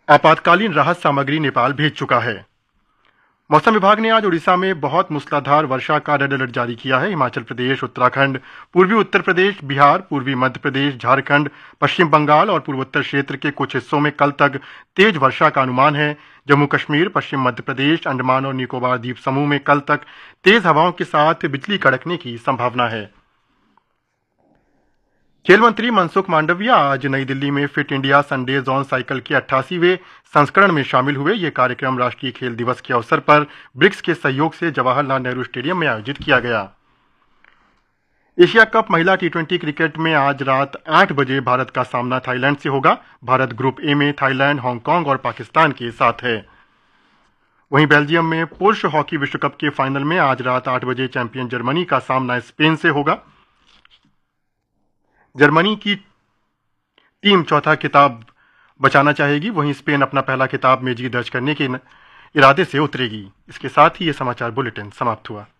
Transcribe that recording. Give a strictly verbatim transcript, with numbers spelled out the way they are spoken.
आपातकालीन राहत सामग्री नेपाल भेज चुका है। मौसम विभाग ने आज ओडिशा में बहुत मूसलाधार वर्षा का रेड अलर्ट जारी किया है। हिमाचल प्रदेश, उत्तराखंड, पूर्वी उत्तर प्रदेश, बिहार, पूर्वी मध्य प्रदेश, झारखंड, पश्चिम बंगाल और पूर्वोत्तर क्षेत्र के कुछ हिस्सों में कल तक तेज वर्षा का अनुमान है। जम्मू कश्मीर, पश्चिम मध्य प्रदेश, अंडमान और निकोबार द्वीप समूह में कल तक तेज हवाओं के साथ बिजली कड़कने की संभावना है। खेल मंत्री मनसुख मांडविया आज नई दिल्ली में fit India Sundays on cycle के अट्ठासीवें संस्करण में शामिल हुए। ये कार्यक्रम राष्ट्रीय खेल दिवस के अवसर पर ब्रिक्स के सहयोग से जवाहरलाल नेहरू स्टेडियम में आयोजित किया गया। एशिया कप महिला टी ट्वेंटी क्रिकेट में आज रात आठ बजे भारत का सामना थाईलैंड से होगा। भारत ग्रुप ए में थाईलैंड, हांगकांग और पाकिस्तान के साथ है। वहीं बेल्जियम में पुरुष हॉकी विश्व कप के फाइनल में आज रात आठ बजे चैंपियन जर्मनी का सामना स्पेन से होगा। जर्मनी की टीम चौथा खिताब बचाना चाहेगी, वहीं स्पेन अपना पहला खिताब मेजगी दर्ज करने के इरादे से उतरेगी। इसके साथ ही ये समाचार बुलेटिन समाप्त हुआ।